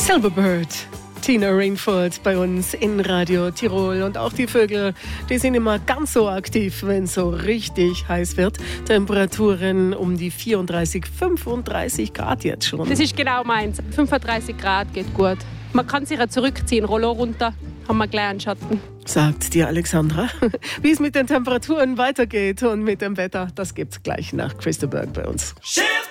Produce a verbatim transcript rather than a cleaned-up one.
Silverbird, Tina Rainford bei uns in Radio Tirol. Und auch die Vögel, die sind immer ganz so aktiv, wenn es so richtig heiß wird. Temperaturen um die vierunddreißig, fünfunddreißig Grad jetzt schon. Das ist genau meins. fünfunddreißig Grad geht gut. Man kann sich ja zurückziehen, Rollo runter, haben wir gleich einen Schatten. Sagt die Alexandra. Wie es mit den Temperaturen weitergeht und mit dem Wetter, das gibt's gleich nach Christa Berg bei uns. Shit!